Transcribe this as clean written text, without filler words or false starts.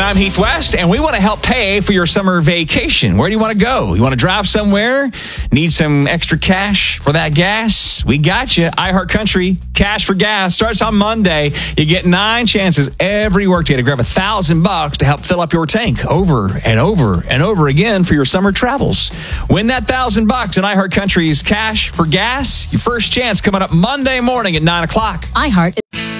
I'm Heath West, and we want to help pay for your summer vacation. Where do you want to go? You want to drive somewhere? Need some extra cash for that gas? We got you. iHeartCountry Cash for Gas starts on Monday. You get 9 chances every workday to grab $1,000 to help fill up your tank over and over and over again for your summer travels. Win that $1,000 in iHeartCountry's Cash for Gas. Your first chance coming up Monday morning at 9 o'clock. iHeart.